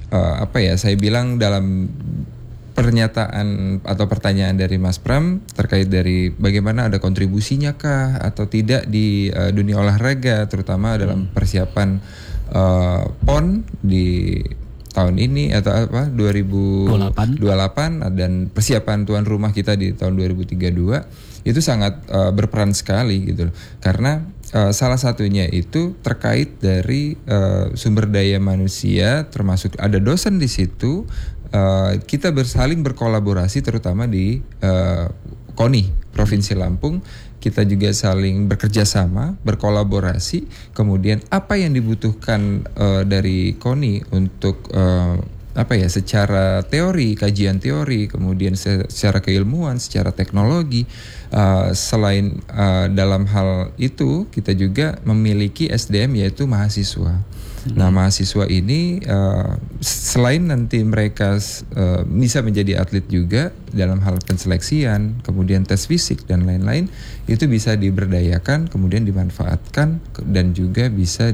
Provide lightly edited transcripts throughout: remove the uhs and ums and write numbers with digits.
saya bilang dalam pernyataan atau pertanyaan dari Mas Pram terkait dari bagaimana ada kontribusinya kah atau tidak di dunia olahraga, terutama dalam persiapan PON di tahun ini atau 2028 dan persiapan tuan rumah kita di tahun 2032 itu sangat berperan sekali gitu loh. Karena salah satunya itu terkait dari sumber daya manusia, termasuk ada dosen di situ. Kita saling berkolaborasi terutama di KONI Provinsi Lampung. Kita juga saling bekerja sama, berkolaborasi. Kemudian apa yang dibutuhkan dari KONI untuk secara teori, kajian teori, kemudian secara keilmuan, secara teknologi. Selain dalam hal itu, kita juga memiliki SDM yaitu mahasiswa. Nah, mahasiswa ini selain nanti mereka bisa menjadi atlet juga dalam hal penseleksian, kemudian tes fisik dan lain-lain, itu bisa diberdayakan, kemudian dimanfaatkan dan juga bisa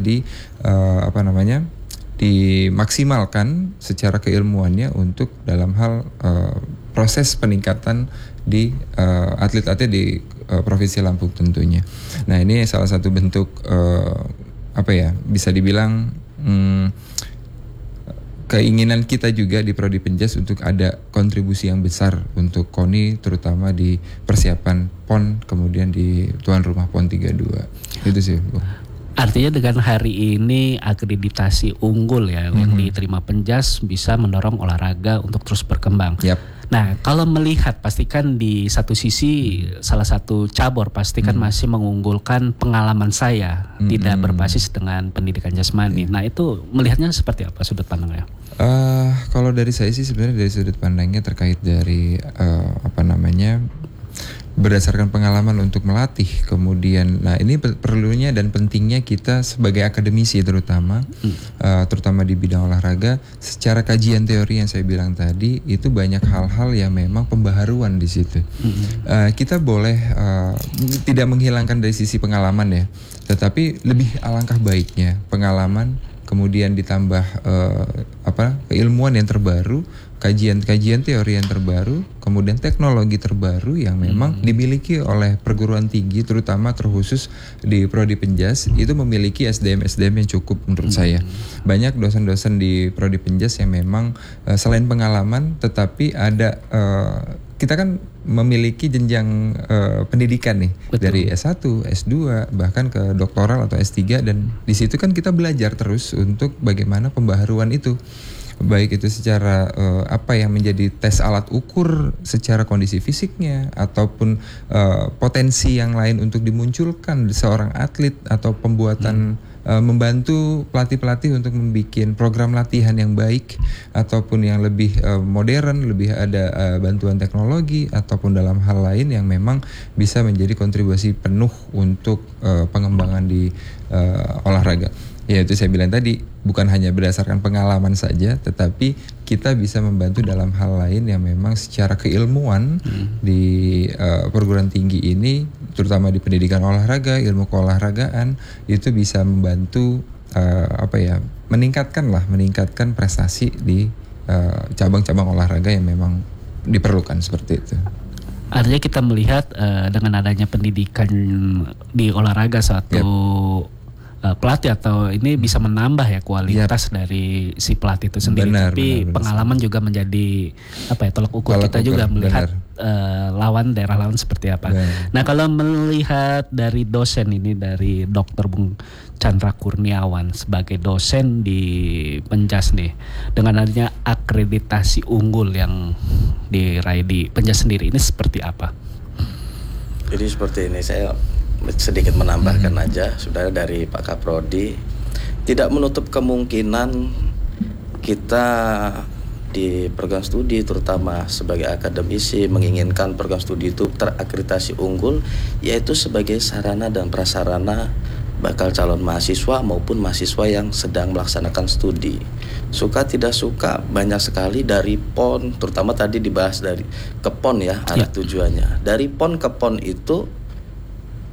dimaksimalkan secara keilmuannya untuk dalam hal proses peningkatan di atlet-atlet di Provinsi Lampung tentunya. Nah, ini salah satu bentuk bisa dibilang keinginan kita juga di Prodi Penjas untuk ada kontribusi yang besar untuk KONI, terutama di persiapan PON, kemudian di tuan rumah PON 32. Itu sih, Bu. Artinya dengan hari ini akreditasi unggul ya yang diterima Penjas bisa mendorong olahraga untuk terus berkembang. Yap. Nah, kalau melihat pastikan di satu sisi salah satu cabur pastikan masih mengunggulkan pengalaman saya tidak berbasis dengan pendidikan jasmani. Nah, itu melihatnya seperti apa sudut pandangnya? Kalau dari saya sih sebenarnya dari sudut pandangnya terkait dari berdasarkan pengalaman untuk melatih, kemudian ini perlunya dan pentingnya kita sebagai akademisi terutama di bidang olahraga, secara kajian teori yang saya bilang tadi itu banyak hal-hal yang memang pembaharuan di situ. Kita boleh tidak menghilangkan dari sisi pengalaman ya, tetapi lebih alangkah baiknya pengalaman kemudian ditambah keilmuan yang terbaru, kajian teori yang terbaru, kemudian teknologi terbaru yang memang dimiliki oleh perguruan tinggi, terutama terkhusus di Prodi Penjas itu memiliki SDM yang cukup menurut saya. Banyak dosen-dosen di Prodi Penjas yang memang selain pengalaman, tetapi ada kita kan memiliki jenjang pendidikan nih. Betul. Dari S1, S2, bahkan ke doktoral atau S3, dan di situ kan kita belajar terus untuk bagaimana pembaharuan itu. Baik itu secara apa yang menjadi tes alat ukur secara kondisi fisiknya, ataupun potensi yang lain untuk dimunculkan seorang atlet, atau pembuatan membantu pelatih-pelatih untuk membuat program latihan yang baik ataupun yang lebih modern, lebih ada bantuan teknologi ataupun dalam hal lain yang memang bisa menjadi kontribusi penuh untuk pengembangan di olahraga. Ya, itu saya bilang tadi, bukan hanya berdasarkan pengalaman saja, tetapi kita bisa membantu dalam hal lain yang memang secara keilmuan di perguruan tinggi ini, terutama di pendidikan olahraga, ilmu keolahragaan, itu bisa membantu meningkatkan prestasi di cabang-cabang olahraga yang memang diperlukan seperti itu. Artinya kita melihat dengan adanya pendidikan di olahraga pelatih atau ini bisa menambah ya kualitas dari si pelatih itu sendiri. Tapi pengalaman juga menjadi tolak ukur kita juga melihat daerah lawan seperti apa. Nah, kalau melihat dari dosen ini, dari Dr. Bung Chandra Kurniawan sebagai dosen di Penjas nih, dengan adanya akreditasi unggul yang diraih di Penjas sendiri, ini seperti apa? Jadi seperti ini, saya sedikit menambahkan aja, saudara, dari Pak Kaprodi, tidak menutup kemungkinan kita di program studi, terutama sebagai akademisi, menginginkan program studi itu terakreditasi unggul, yaitu sebagai sarana dan prasarana bakal calon mahasiswa maupun mahasiswa yang sedang melaksanakan studi. Suka tidak suka, banyak sekali dari PON, terutama tadi dibahas dari ke PON ya, arah tujuannya. Dari PON ke PON itu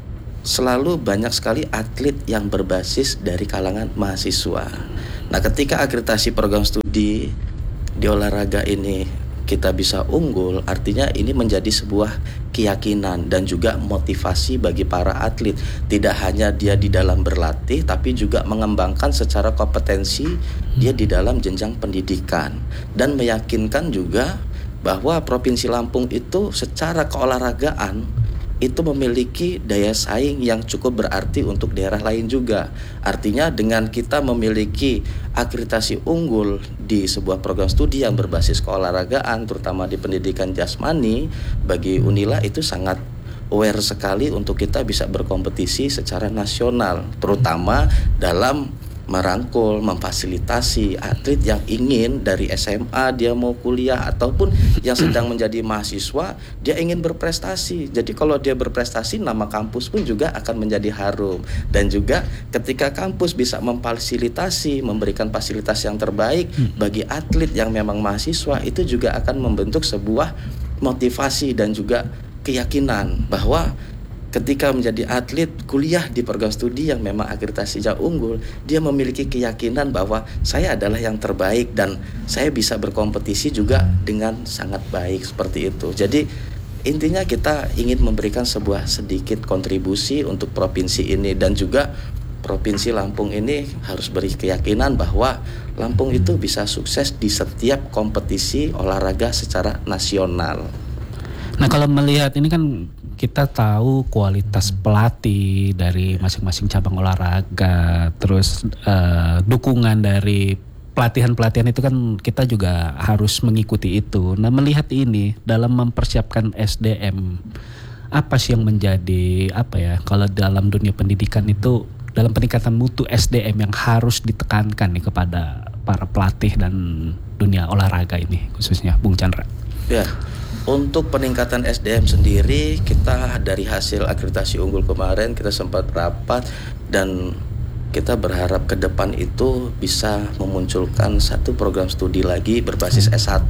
selalu banyak sekali atlet yang berbasis dari kalangan mahasiswa. Nah, ketika akreditasi program studi di olahraga ini kita bisa unggul, artinya ini menjadi sebuah keyakinan dan juga motivasi bagi para atlet. Tidak hanya dia di dalam berlatih, tapi juga mengembangkan secara kompetensi dia di dalam jenjang pendidikan. Dan meyakinkan juga bahwa Provinsi Lampung itu secara keolahragaan itu memiliki daya saing yang cukup berarti untuk daerah lain juga. Artinya dengan kita memiliki akreditasi unggul di sebuah program studi yang berbasis keolahragaan, terutama di pendidikan jasmani, bagi Unila itu sangat aware sekali untuk kita bisa berkompetisi secara nasional, terutama dalam merangkul, memfasilitasi atlet yang ingin dari SMA dia mau kuliah ataupun yang sedang menjadi mahasiswa dia ingin berprestasi. Jadi kalau dia berprestasi, nama kampus pun juga akan menjadi harum. Dan juga ketika kampus bisa memfasilitasi, memberikan fasilitas yang terbaik bagi atlet yang memang mahasiswa, itu juga akan membentuk sebuah motivasi dan juga keyakinan bahwa ketika menjadi atlet kuliah di program studi yang memang akreditasinya unggul, dia memiliki keyakinan bahwa saya adalah yang terbaik dan saya bisa berkompetisi juga dengan sangat baik, seperti itu. Jadi intinya kita ingin memberikan sebuah sedikit kontribusi untuk provinsi ini, dan juga Provinsi Lampung ini harus beri keyakinan bahwa Lampung itu bisa sukses di setiap kompetisi olahraga secara nasional. Nah, kalau melihat ini kan kita tahu kualitas pelatih dari masing-masing cabang olahraga, terus dukungan dari pelatihan-pelatihan itu kan kita juga harus mengikuti itu. Nah, melihat ini dalam mempersiapkan SDM, apa sih yang menjadi kalau dalam dunia pendidikan itu, dalam peningkatan mutu SDM yang harus ditekankan nih kepada para pelatih dan dunia olahraga ini khususnya, Bung Chandra? Ya. Untuk peningkatan SDM sendiri, kita dari hasil akreditasi unggul kemarin kita sempat rapat dan kita berharap ke depan itu bisa memunculkan satu program studi lagi berbasis S1,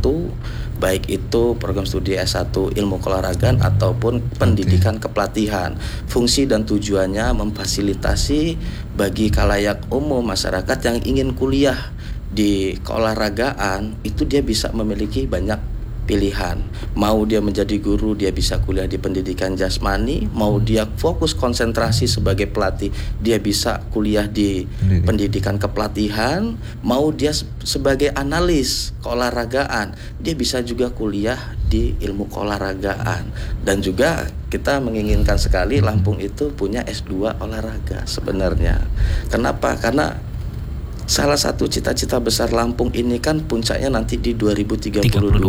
baik itu program studi S1 ilmu keolahragaan ataupun pendidikan kepelatihan. Fungsi dan tujuannya memfasilitasi bagi khalayak umum masyarakat yang ingin kuliah di keolahragaan, itu dia bisa memiliki banyak pilihan. Mau dia menjadi guru, dia bisa kuliah di pendidikan jasmani. Mau dia fokus konsentrasi sebagai pelatih, dia bisa kuliah di pendidikan kepelatihan. Mau dia sebagai analis keolahragaan, dia bisa juga kuliah di ilmu keolahragaan. Dan juga kita menginginkan sekali Lampung itu punya S2 olahraga sebenarnya. Kenapa? Karena salah satu cita-cita besar Lampung ini kan puncaknya nanti di 2032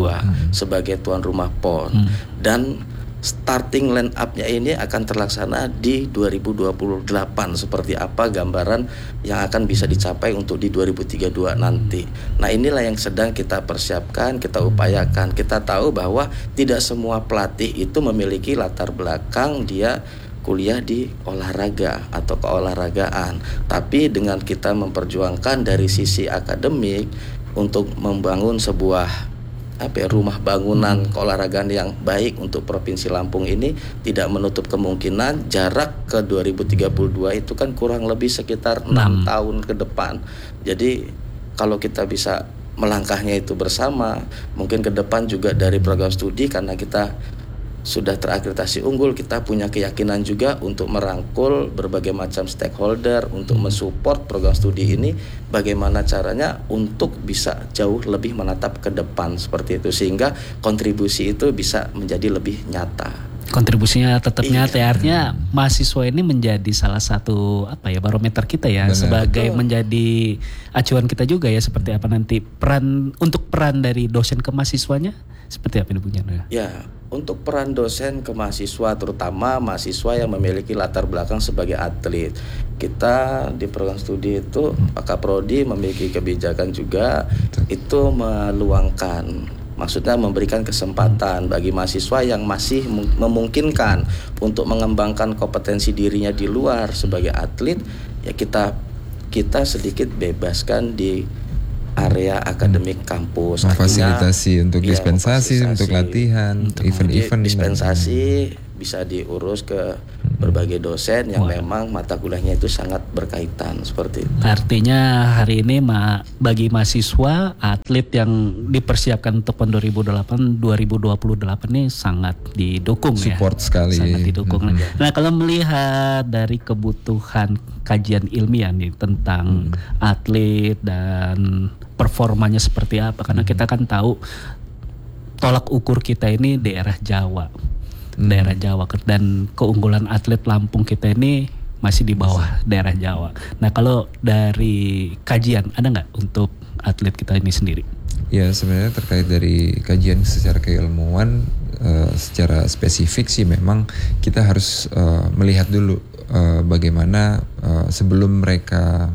sebagai tuan rumah PON. Dan starting line up-nya ini akan terlaksana di 2028. Seperti apa gambaran yang akan bisa dicapai untuk di 2032 nanti. Nah, inilah yang sedang kita persiapkan, kita upayakan. Kita tahu bahwa tidak semua pelatih itu memiliki latar belakang dia kuliah di olahraga atau keolahragaan, tapi dengan kita memperjuangkan dari sisi akademik untuk membangun sebuah rumah bangunan keolahragaan yang baik untuk Provinsi Lampung ini, tidak menutup kemungkinan jarak ke 2032 itu kan kurang lebih sekitar 6 tahun ke depan. Jadi kalau kita bisa melangkahnya itu bersama, mungkin ke depan juga dari program studi, karena kita sudah terakreditasi unggul, kita punya keyakinan juga untuk merangkul berbagai macam stakeholder untuk mensupport program studi ini, bagaimana caranya untuk bisa jauh lebih menatap ke depan seperti itu, sehingga kontribusi itu bisa menjadi lebih nyata. Kontribusinya tetap nyata, artinya mahasiswa ini menjadi salah satu barometer kita ya. Benar. Sebagai menjadi acuan kita juga ya, seperti apa nanti peran dari dosen ke mahasiswanya seperti apa ini Bung Chandra? Ya, untuk peran dosen ke mahasiswa, terutama mahasiswa yang memiliki latar belakang sebagai atlet, kita di program studi itu Pak Kaprodi memiliki kebijakan juga itu meluangkan, maksudnya memberikan kesempatan bagi mahasiswa yang masih memungkinkan untuk mengembangkan kompetensi dirinya di luar sebagai atlet, ya kita sedikit bebaskan di area akademik kampus. Memfasilitasi untuk dispensasi, untuk latihan, event-event. Dispensasi bisa diurus ke berbagai dosen yang memang mata kuliahnya itu sangat berkaitan seperti itu. Artinya hari ini bagi mahasiswa atlet yang dipersiapkan untuk PON 2028 ini sangat didukung. Support sekali. Sangat didukung. Nah, kalau melihat dari kebutuhan kajian ilmiah nih tentang atlet dan performanya seperti apa, karena kita kan tahu tolak ukur kita ini daerah Jawa. Daerah Jawa dan keunggulan atlet Lampung kita ini masih di bawah daerah Jawa. Nah, kalau dari kajian ada nggak untuk atlet kita ini sendiri? Ya, sebenarnya terkait dari kajian secara keilmuan, secara spesifik sih memang kita harus melihat dulu bagaimana sebelum mereka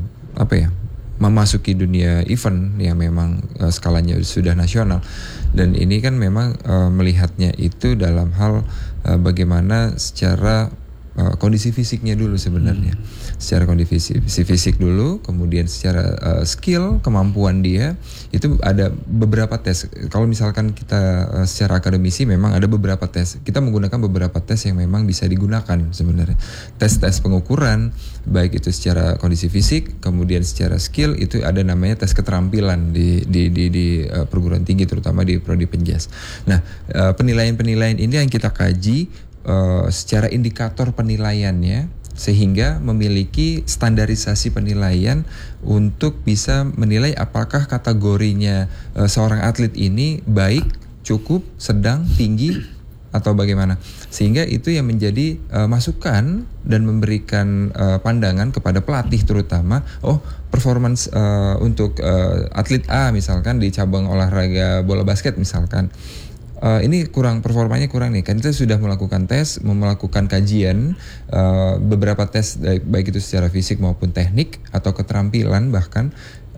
memasuki dunia event yang memang skalanya sudah nasional. Dan ini kan memang melihatnya itu dalam hal bagaimana secara kondisi fisiknya dulu sebenarnya. Secara kondisi fisik dulu, kemudian secara skill, kemampuan dia, itu ada beberapa tes. Kalau misalkan kita secara akademisi memang ada beberapa tes. Kita menggunakan beberapa tes yang memang bisa digunakan sebenarnya. Tes-tes pengukuran, baik itu secara kondisi fisik, kemudian secara skill, itu ada namanya tes keterampilan di perguruan tinggi, terutama di Prodi Penjas. Nah, penilaian-penilaian ini yang kita kaji secara indikator penilaiannya, sehingga memiliki standarisasi penilaian untuk bisa menilai apakah kategorinya seorang atlet ini baik, cukup, sedang, tinggi, atau bagaimana. Sehingga itu yang menjadi masukan dan memberikan pandangan kepada pelatih terutama, performance untuk atlet A misalkan di cabang olahraga bola basket misalkan, ini performanya kurang nih. Kan kita sudah melakukan tes, melakukan kajian, beberapa tes baik itu secara fisik maupun teknik atau keterampilan bahkan,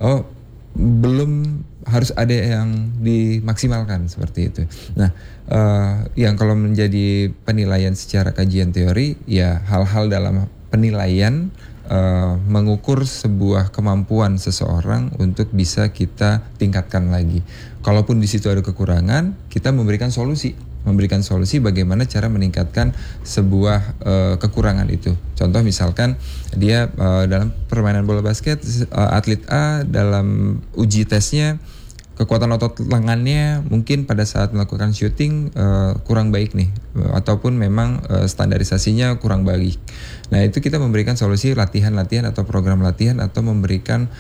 belum harus ada yang dimaksimalkan seperti itu. Nah, yang kalau menjadi penilaian secara kajian teori, ya hal-hal dalam penilaian mengukur sebuah kemampuan seseorang untuk bisa kita tingkatkan lagi. Kalaupun di situ ada kekurangan, kita memberikan solusi bagaimana cara meningkatkan sebuah kekurangan itu. Contoh misalkan dia dalam permainan bola basket, atlet A dalam uji tesnya kekuatan otot lengannya mungkin pada saat melakukan syuting kurang baik nih, ataupun memang standarisasinya kurang baik. Nah, itu kita memberikan solusi latihan-latihan atau program latihan, atau memberikan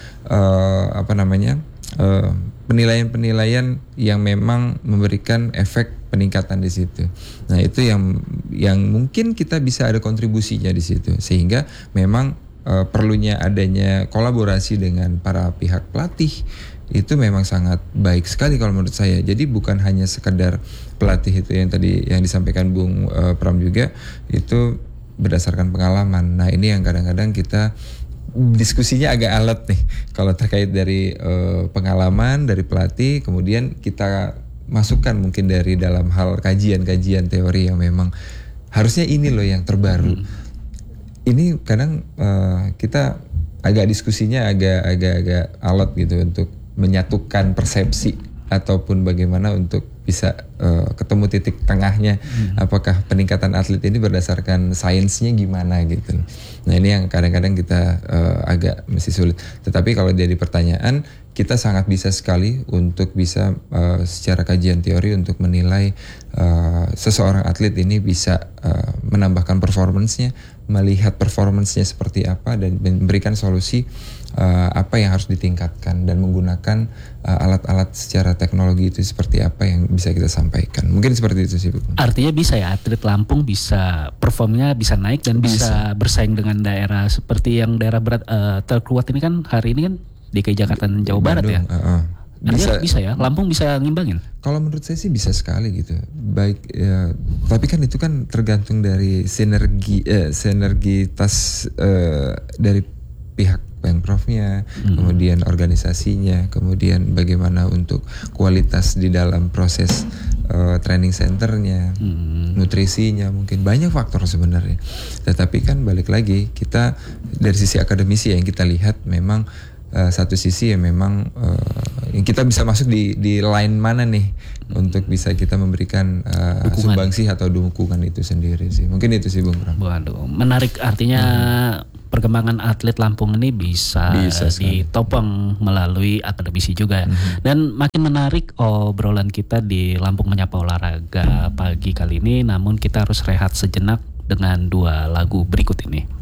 penilaian-penilaian yang memang memberikan efek peningkatan di situ. Nah, itu yang mungkin kita bisa ada kontribusinya di situ, sehingga memang perlunya adanya kolaborasi dengan para pihak pelatih. Itu memang sangat baik sekali kalau menurut saya. Jadi bukan hanya sekedar pelatih itu yang tadi yang disampaikan Bung Pram juga, itu berdasarkan pengalaman. Nah, ini yang kadang-kadang kita diskusinya agak alot nih kalau terkait dari pengalaman dari pelatih, kemudian kita masukkan mungkin dari dalam hal kajian-kajian teori yang memang harusnya ini loh yang terbaru. Ini kadang kita agak diskusinya agak alot gitu untuk menyatukan persepsi ataupun bagaimana untuk bisa ketemu titik tengahnya. Apakah peningkatan atlet ini berdasarkan sainsnya gimana gitu. Nah, ini yang kadang-kadang kita agak masih sulit. Tetapi kalau jadi pertanyaan, kita sangat bisa sekali untuk bisa secara kajian teori untuk menilai seseorang atlet ini bisa menambahkan performance-nya, melihat performance-nya seperti apa, dan memberikan solusi apa yang harus ditingkatkan, dan menggunakan alat-alat secara teknologi itu seperti apa yang bisa kita sampaikan. Mungkin seperti itu sih, Bu. Artinya bisa ya, atlet Lampung bisa performnya bisa naik dan bisa bersaing dengan daerah seperti yang daerah berat terkuat ini kan hari ini kan DKI Jakarta dan Jawa Barat ya. Bisa ya, Lampung bisa ngimbangin. Kalau menurut saya sih bisa sekali gitu. Baik ya, tapi kan itu kan tergantung dari sinergitas dari pihak Pemprovnya, kemudian organisasinya, kemudian bagaimana untuk kualitas di dalam proses training centernya, nutrisinya, mungkin banyak faktor sebenarnya. Tetapi kan balik lagi, kita dari sisi akademisi yang kita lihat memang satu sisi ya memang kita bisa masuk di line mana nih untuk bisa kita memberikan sumbangsih atau dukungan itu sendiri sih. Mungkin itu sih Bung Pram. Waduh, menarik, artinya perkembangan atlet Lampung ini bisa ditopang melalui akademisi juga. Dan makin menarik obrolan kita di Lampung Menyapa Olahraga pagi kali ini, namun kita harus rehat sejenak dengan 2 lagu berikut ini.